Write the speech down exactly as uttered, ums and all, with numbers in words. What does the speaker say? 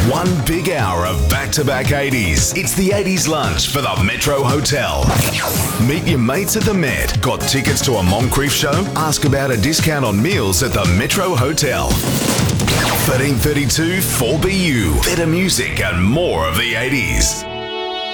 One big hour of back-to-back eighties. It's the eighties lunch for the Metro Hotel. Meet your mates at the Met. Got tickets to a Moncrief show? Ask about a discount on meals at the Metro Hotel. thirteen thirty-two four B U. Better music and more of the eighties.